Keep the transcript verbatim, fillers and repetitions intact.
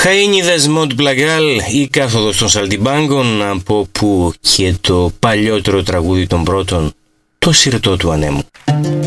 Χαΐνιδας Μοντ Πλαγκάλ, η κάθοδος των Σαλτιμπάγκων, από που και το παλιότερο τραγούδι των πρώτων, το Συρτό του Ανέμου.